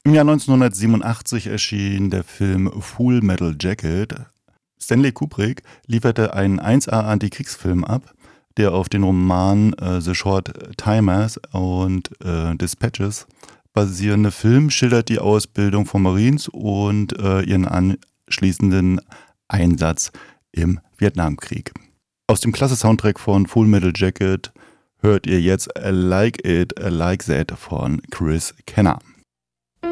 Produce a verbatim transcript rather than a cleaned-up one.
Im Jahr neunzehnhundertsiebenundachtzig erschien der Film Full Metal Jacket. Stanley Kubrick lieferte einen eins A Antikriegsfilm ab, der auf den Romanen äh, The Short Timers und äh, Dispatches basierende Film schildert die Ausbildung von Marines und äh, ihren anschließenden Einsatz im Vietnamkrieg. Aus dem Klasse-Soundtrack von Full Metal Jacket hört ihr jetzt I Like It, I Like That von Chris Kenner.